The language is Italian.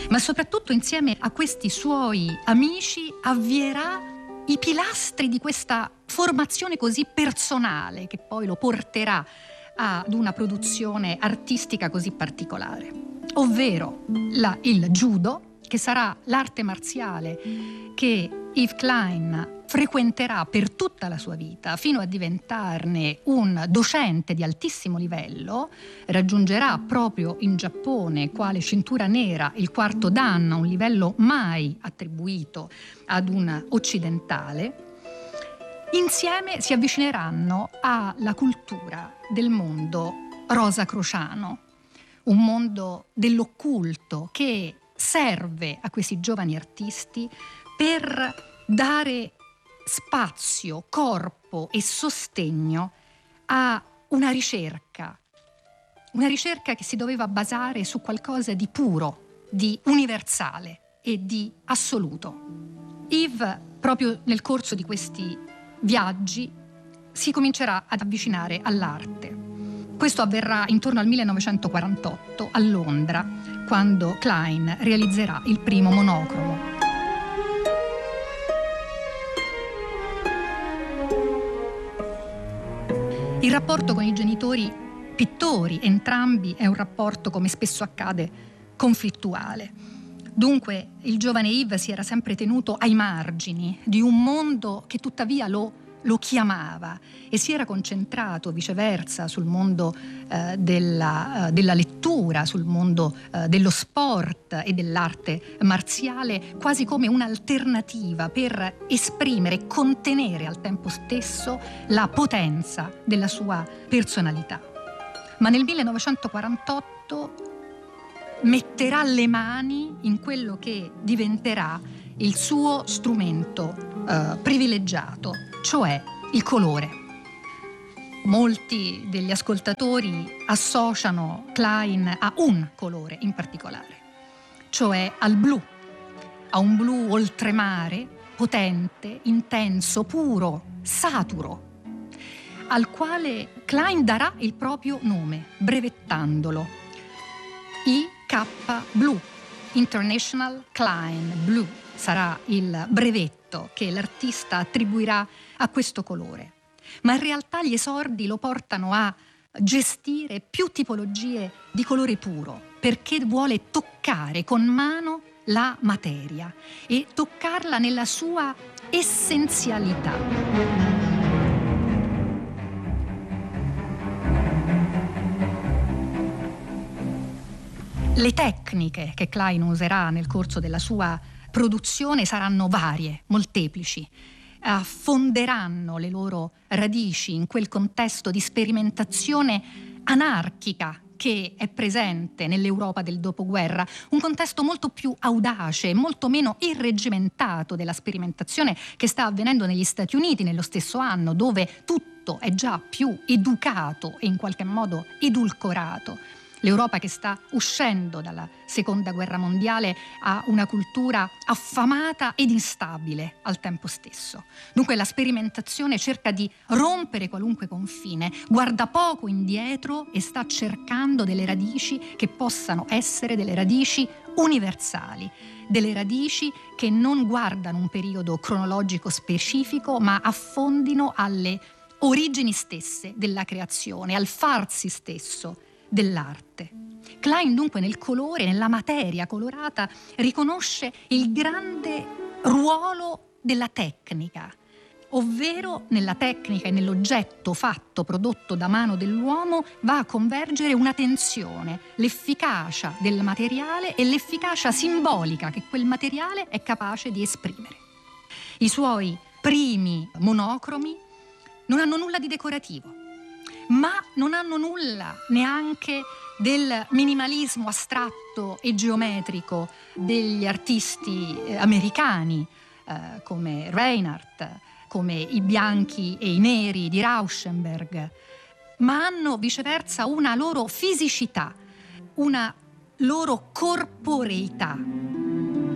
ma soprattutto insieme a questi suoi amici avvierà i pilastri di questa formazione così personale che poi lo porterà ad una produzione artistica così particolare, ovvero il judo, che sarà l'arte marziale che Yves Klein frequenterà per tutta la sua vita fino a diventarne un docente di altissimo livello. Raggiungerà proprio in Giappone quale cintura nera il quarto dan, un livello mai attribuito ad un occidentale. Insieme si avvicineranno alla cultura del mondo rosacrociano, un mondo dell'occulto che serve a questi giovani artisti per dare spazio, corpo e sostegno a una ricerca che si doveva basare su qualcosa di puro, di universale e di assoluto. Yves, proprio nel corso di questi viaggi, si comincerà ad avvicinare all'arte. Questo avverrà intorno al 1948 a Londra, quando Klein realizzerà il primo monocromo. Il rapporto con i genitori pittori, entrambi, è un rapporto, come spesso accade, conflittuale. Dunque il giovane Yves si era sempre tenuto ai margini di un mondo che tuttavia lo chiamava, e si era concentrato viceversa sul mondo della lettura, sul mondo dello sport e dell'arte marziale, quasi come un'alternativa per esprimere e contenere al tempo stesso la potenza della sua personalità. Ma nel 1948 metterà le mani in quello che diventerà il suo strumento privilegiato, cioè il colore. Molti degli ascoltatori associano Klein a un colore in particolare, cioè al blu, a un blu oltremare, potente, intenso, puro, saturo, al quale Klein darà il proprio nome, brevettandolo. IK Blue, International Klein Blue, sarà il brevetto che l'artista attribuirà a questo colore. Ma in realtà gli esordi lo portano a gestire più tipologie di colore puro, perché vuole toccare con mano la materia e toccarla nella sua essenzialità. Le tecniche che Klein userà nel corso della sua produzione saranno varie, molteplici. Affonderanno le loro radici in quel contesto di sperimentazione anarchica che è presente nell'Europa del dopoguerra, un contesto molto più audace, molto meno irreggimentato della sperimentazione che sta avvenendo negli Stati Uniti nello stesso anno, dove tutto è già più educato e in qualche modo edulcorato. L'Europa che sta uscendo dalla Seconda Guerra Mondiale ha una cultura affamata ed instabile al tempo stesso. Dunque la sperimentazione cerca di rompere qualunque confine, guarda poco indietro e sta cercando delle radici che possano essere delle radici universali, delle radici che non guardano un periodo cronologico specifico, ma affondino alle origini stesse della creazione, al farsi stesso dell'arte. Klein dunque nel colore, nella materia colorata, riconosce il grande ruolo della tecnica, ovvero nella tecnica e nell'oggetto fatto, prodotto da mano dell'uomo, va a convergere una tensione, l'efficacia del materiale e l'efficacia simbolica che quel materiale è capace di esprimere. I suoi primi monocromi non hanno nulla di decorativo, ma non hanno nulla neanche del minimalismo astratto e geometrico degli artisti americani come Reinhardt, come i bianchi e i neri di Rauschenberg, ma hanno viceversa una loro fisicità, una loro corporeità.